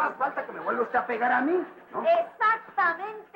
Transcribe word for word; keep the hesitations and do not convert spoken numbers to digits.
más falta que me vuelva usted a pegar a mí, ¿no? Exactamente